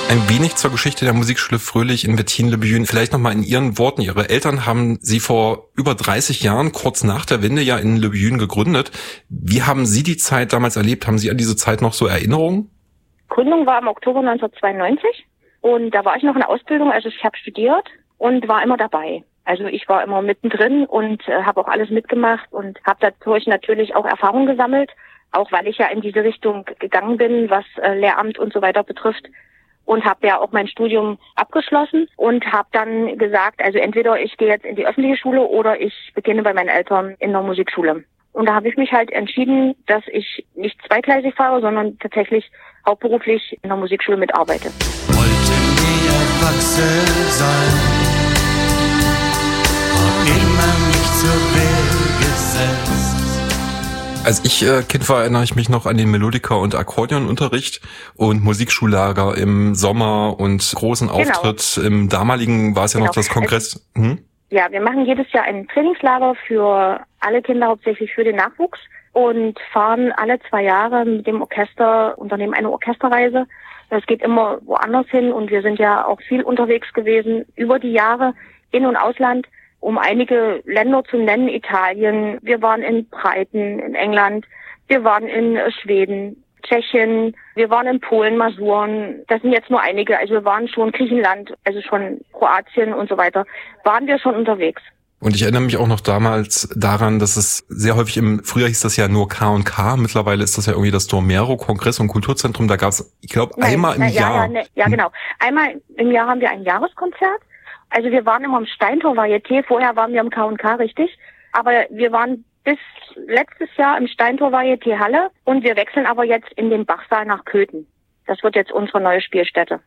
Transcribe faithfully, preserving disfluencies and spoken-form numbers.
Ein wenig zur Geschichte der Musikschule Fröhlich in Wettin-le-Buen. Vielleicht nochmal in Ihren Worten. Ihre Eltern haben Sie vor über dreißig Jahren, kurz nach der Wende, ja in Le Buen gegründet. Wie haben Sie die Zeit damals erlebt? Haben Sie an diese Zeit noch so Erinnerungen? Gründung war im Oktober neunzehnhundertzweiundneunzig und da war ich noch in der Ausbildung, also ich habe studiert und war immer dabei. Also ich war immer mittendrin und äh, habe auch alles mitgemacht und habe dadurch natürlich auch Erfahrung gesammelt, auch weil ich ja in diese Richtung gegangen bin, was äh, Lehramt und so weiter betrifft. Und habe ja auch mein Studium abgeschlossen und habe dann gesagt, also entweder ich gehe jetzt in die öffentliche Schule oder ich beginne bei meinen Eltern in der Musikschule. Und da habe ich mich halt entschieden, dass ich nicht zweigleisig fahre, sondern tatsächlich hauptberuflich in der Musikschule mitarbeite. Wollten wir erwachsen sein, hab immer mich zur Wehr gesetzt. Als ich äh, Kind war, erinnere ich mich noch an den Melodika- und Akkordeonunterricht und Musikschullager im Sommer und großen Genau. Auftritt. Im damaligen war es ja Genau. noch das Kongress. Hm? Ja, wir machen jedes Jahr ein Trainingslager für alle Kinder, hauptsächlich für den Nachwuchs und fahren alle zwei Jahre mit dem Orchester, unternehmen eine Orchesterreise. Das geht immer woanders hin und wir sind ja auch viel unterwegs gewesen über die Jahre, In- und Ausland. Um einige Länder zu nennen, Italien, wir waren in Brighton, in England, wir waren in Schweden, Tschechien, wir waren in Polen, Masuren, das sind jetzt nur einige, also wir waren schon Griechenland, also schon Kroatien und so weiter, waren wir schon unterwegs. Und ich erinnere mich auch noch damals daran, dass es sehr häufig im, früher hieß das ja nur K und K, mittlerweile ist das ja irgendwie das Dormero Kongress- und Kulturzentrum, da gab es, ich glaube, einmal im na, ja, Jahr. Ja, ne, ja, genau. Einmal im Jahr haben wir ein Jahreskonzert. Also wir waren immer im Steintor Varieté, vorher waren wir im K und K, richtig. Aber wir waren bis letztes Jahr im Steintor Varieté Halle und wir wechseln aber jetzt in den Bachsaal nach Köthen. Das wird jetzt unsere neue Spielstätte.